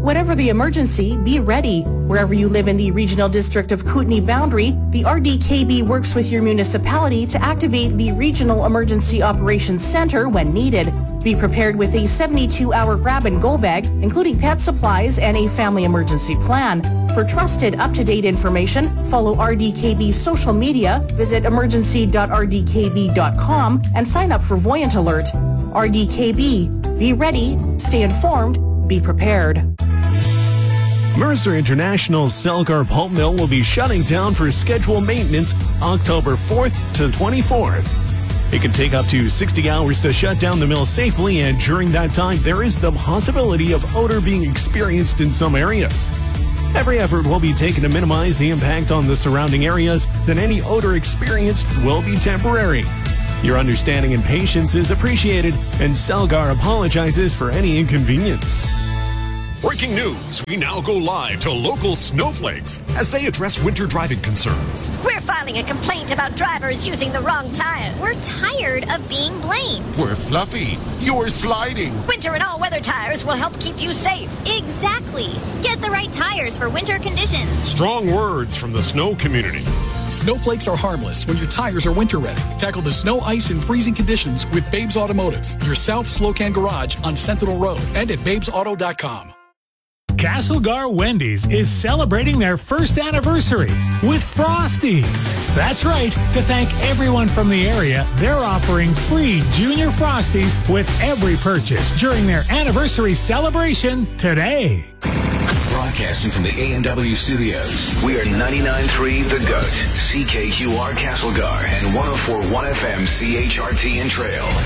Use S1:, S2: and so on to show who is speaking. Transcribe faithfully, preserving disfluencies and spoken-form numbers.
S1: Whatever the emergency, be ready. Wherever you live in the Regional District of Kootenay boundary, the R D K B works with your municipality to activate the Regional Emergency Operations Center when needed. Be prepared with a seventy-two hour grab-and-go bag, including pet supplies and a family emergency plan. For trusted, up-to-date information, follow R D K B's social media, visit emergency dot r d k b dot com, and sign up for Voyant Alert. R D K B. Be ready, stay informed, be prepared.
S2: Mercer International's Celgar Pulp Mill will be shutting down for scheduled maintenance October fourth to twenty-fourth. It can take up to sixty hours to shut down the mill safely, and during that time, there is the possibility of odor being experienced in some areas. Every effort will be taken to minimize the impact on the surrounding areas, then any odor experienced will be temporary. Your understanding and patience is appreciated, and Celgar apologizes for any inconvenience.
S3: Breaking news, we now go live to local snowflakes as they address winter driving concerns.
S4: We're filing a complaint about drivers using the wrong tires.
S5: We're tired of being blamed.
S6: We're fluffy. You're sliding.
S4: Winter and all-weather tires will help keep you safe.
S5: Exactly. Get the right tires for winter conditions.
S3: Strong words from the snow community.
S7: Snowflakes are harmless when your tires are winter ready. Tackle the snow, ice, and freezing conditions with Babes Automotive, your South Slocan garage on Sentinel Road and at babes auto dot com.
S8: Castlegar Wendy's is celebrating their first anniversary with Frosties. That's right. To thank everyone from the area, they're offering free Junior Frosties with every purchase during their anniversary celebration today.
S9: Broadcasting from the A and W studios, we are ninety-nine point three The Goat, C K Q R Castlegar, and one oh four point one F M C H R T in Trail.